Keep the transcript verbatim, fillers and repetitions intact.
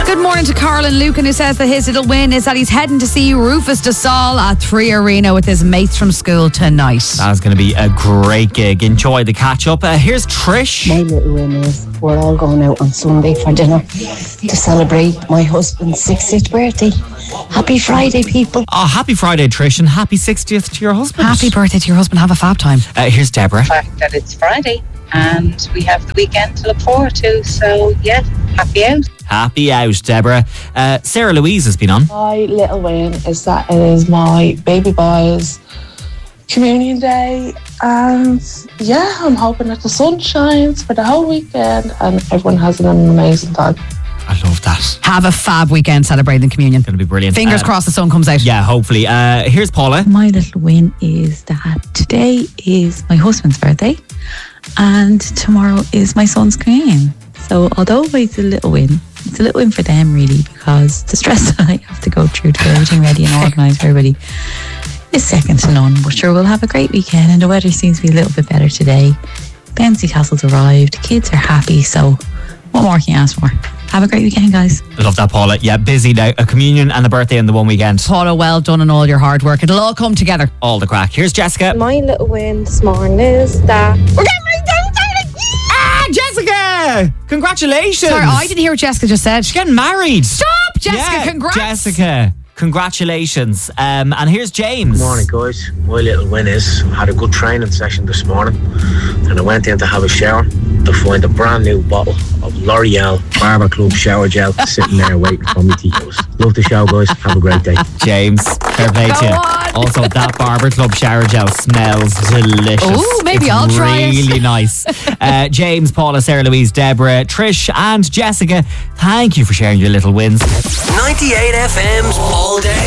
Good morning to Carlin Lucan, who says that his little win is that he's heading to see Rufus de Sol at Three Arena with his mates from school tonight. That's going to be a great gig. Enjoy the catch up. Uh, here's Trish. My little win is we're all going out on Sunday for dinner to celebrate my husband's sixtieth birthday. Happy Friday, people. Oh, happy Friday, Trish, and happy sixtieth to your husband. Happy birthday to your husband. Have a fab time. Uh, here's Deborah. The fact that it's Friday and we have the weekend to look forward to. So, yeah, happy out. Happy out, Deborah. Uh, Sarah Louise has been on. My little win is that it is my baby boy's communion day, and yeah, I'm hoping that the sun shines for the whole weekend and everyone has an amazing time. I love that. Have a fab weekend celebrating the communion. Going to be brilliant. Fingers uh, crossed the sun comes out. Yeah, hopefully. Uh, here's Paula. My little win is that today is my husband's birthday and tomorrow is my son's communion. So although it's a little win, it's a little win for them really, because the stress that I have to go through to get everything ready and organised for everybody is second to none. But sure, we'll have a great weekend, and the weather seems to be a little bit better today. Bouncy Castle's arrived, kids are happy, so what more can you ask for? Have a great weekend, guys. I love that, Paula. Yeah, busy now. A communion and the birthday in the one weekend. Paula, well done on all your hard work. It'll all come together. All the crack. Here's Jessica. My little win this morning is that We're getting married down. Ah, Jessica! Congratulations! Sorry, I didn't hear what Jessica just said. She's getting married. Stop, Jessica, Yeah, congrats. Jessica, congratulations. Um, and here's James. Good morning, guys. My little win is I had a good training session this morning and I went in to have a shower to find a brand new bottle of L'Oreal Barber Club shower gel sitting there waiting for me to use. Love the show, guys. Have a great day. James, fair play to you. on. Also, that Barber Club shower gel smells delicious. Ooh, maybe It's I'll try it. really nice. Uh, James, Paula, Sarah Louise, Deborah, Trish and Jessica, thank you for sharing your little wins. ninety-eight F M's All Day